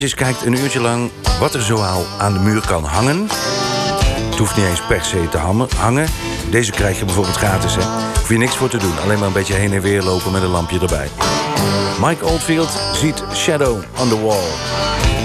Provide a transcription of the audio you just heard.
Je kijkt een uurtje lang wat er zoal aan de muur kan hangen. Het hoeft niet eens per se te hangen. Deze krijg je bijvoorbeeld gratis, hè. Hoef je niks voor te doen. Alleen maar een beetje heen en weer lopen met een lampje erbij. Mike Oldfield ziet Shadow on the Wall.